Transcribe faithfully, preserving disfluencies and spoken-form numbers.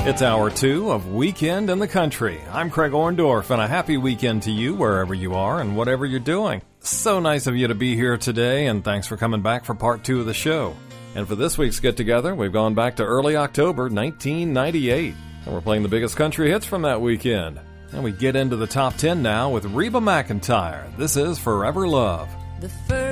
It's hour two of Weekend in the Country. I'm Craig Orndorff, and a happy weekend to you wherever you are and whatever you're doing. So nice of you to be here today, and thanks for coming back for part two of the show. And for this week's get-together, we've gone back to early October nineteen ninety-eight, and we're playing the biggest country hits from that weekend. And we get into the top ten now with Reba McEntire. This is Forever Love. The first